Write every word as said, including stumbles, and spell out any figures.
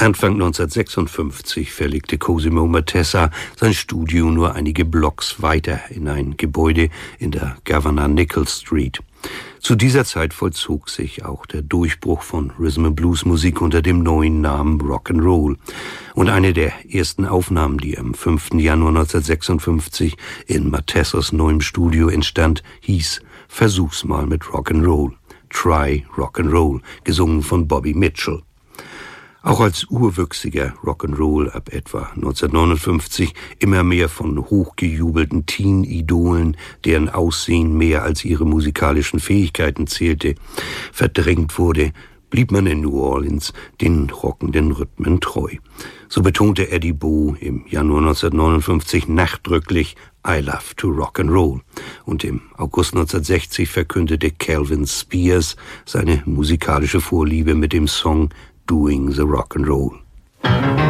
Anfang neunzehnhundertsechsundfünfzig verlegte Cosimo Matessa sein Studio nur einige Blocks weiter in ein Gebäude in der Governor Nichols Street. Zu dieser Zeit vollzog sich auch der Durchbruch von Rhythm and Blues Musik unter dem neuen Namen Rock'n'Roll. Und eine der ersten Aufnahmen, die am fünften Januar neunzehnhundertsechsundfünfzig in Matessas neuem Studio entstand, hieß Versuch's mal mit Rock'n'Roll. Try Rock'n'Roll, gesungen von Bobby Mitchell. Auch als urwüchsiger Rock'n'Roll ab etwa neunzehnhundertneunundfünfzig immer mehr von hochgejubelten Teen-Idolen, deren Aussehen mehr als ihre musikalischen Fähigkeiten zählte, verdrängt wurde, blieb man in New Orleans den rockenden Rhythmen treu. So betonte Eddie Bo im Januar neunzehnhundertneunundfünfzig nachdrücklich I love to rock'n'roll. Und im August neunzehnhundertsechzig verkündete Calvin Spears seine musikalische Vorliebe mit dem Song Doing the Rock'n'Roll.